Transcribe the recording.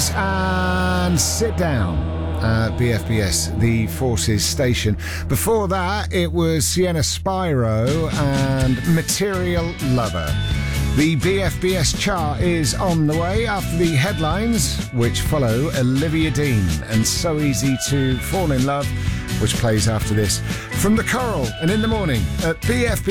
James and Sit Down at BFBS, the Forces station. Before that, it was Sienna Spyro and Material Lover. The BFBS chart is on the way after the headlines, which follow Olivia Dean and So Easy to Fall in Love, which plays after this. From the Coral and In the Morning at BFBS.